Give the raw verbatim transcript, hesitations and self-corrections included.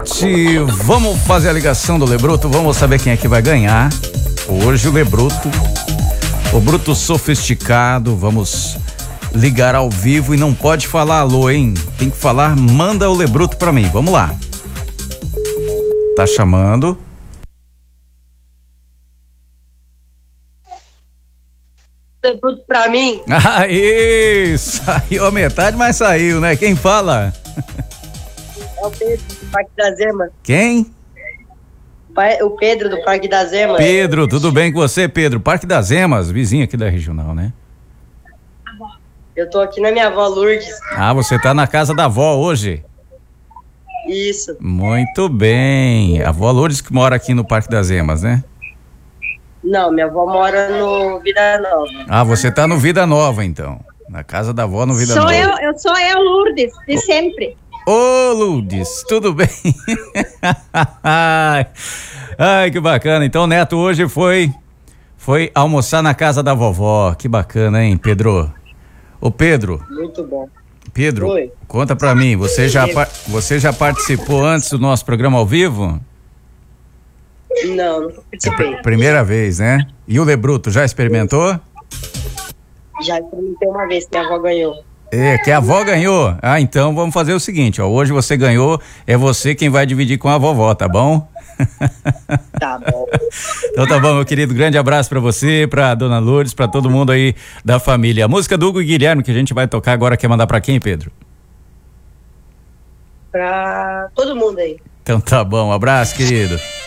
Se vamos fazer a ligação do Lebruto, vamos saber quem é que vai ganhar. Hoje o Lebruto, o Bruto sofisticado, vamos ligar ao vivo e não pode falar alô, hein? Tem que falar, manda o Lebruto pra mim, vamos lá. Tá chamando. Lebruto pra mim. Aí, saiu a metade, mas saiu, né? Quem fala? É o Pedro do Parque das Emas. Quem? O Pedro do Parque das Emas. Pedro, tudo bem com você, Pedro? Parque das Emas, vizinho aqui da regional, né? Eu tô aqui na minha avó Lourdes. Ah, você tá na casa da avó hoje? Isso. Muito bem. A avó Lourdes que mora aqui no Parque das Emas, né? Não, minha avó mora no Vida Nova. Ah, você tá no Vida Nova, então. Na casa da avó no Vida sou Nova. Eu, eu sou eu, Lourdes, de sempre. Ô, Lourdes, tudo bem? Ai, ai, que bacana. Então, Neto hoje foi foi almoçar na casa da vovó. Que bacana, hein, Pedro? Ô, Pedro. Muito bom. Pedro, Oi. conta pra mim, você já, você já participou antes do nosso programa ao vivo? Não, não participei. É primeira vez, né? E o Lebruto, já experimentou? Já experimentei uma vez que a avó ganhou. É, que a avó ganhou. Ah, então vamos fazer o seguinte, ó. Hoje você ganhou, é você quem vai dividir com a vovó, tá bom? Tá bom. Então tá bom, meu querido. Grande abraço pra você, pra dona Lourdes, pra todo mundo aí da família. A música do Hugo e Guilherme que a gente vai tocar agora, quer mandar pra quem, Pedro? Pra todo mundo aí. Então tá bom, um abraço, querido.